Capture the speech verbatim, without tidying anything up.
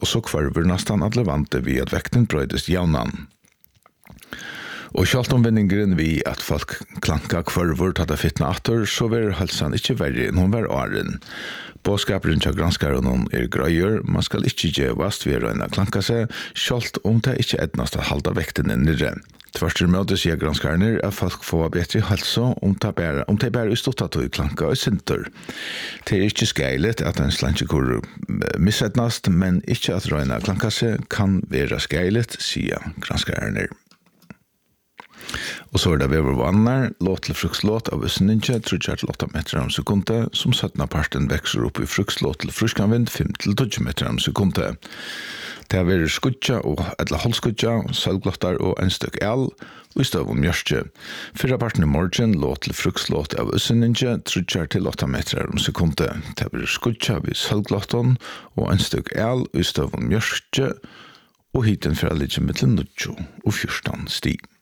og så kvarver nästan alle vante vi at vekten brøydes jaunan. Og sjalt om vendingen vi at folk klanka kvarver tatt av fittna atter, så var halsan ikke verre enn hun var åren. Båskaperen til granskaren er grøyer, man skal ikke gjevast ved å klanka seg, sjalt om det ikke ednast at halda vekten nere. Tverster møte sier granskarner at folk får bedre halsa om de bare, om de bare stått i klanka og sinter. Det er ikke skeilet at en slankekur missetnast, men ikke at røyna klanka seg kan være skeilet, sier granskarner. Og så er det vever vannar, låt til frukslåt av Øsseninje, trudjar til åtta meter om sekundet, som syttende parten vekser opp i frukslåt til fruskanvind, fem til tolv meter om sekundet. Det har vært skudja og etla holdskudja, sølglottar og en stykk el, og i støv om mjørstje. Fyrra parten i morgen låt til frukslåt av Øsseninje, trudjar til åtta meter om sekundet. Det har vært skudja ved sølglotton og en stykk el, og i støv om mjørstje, og hiten fra ligge mellom nitton og fjorton stig.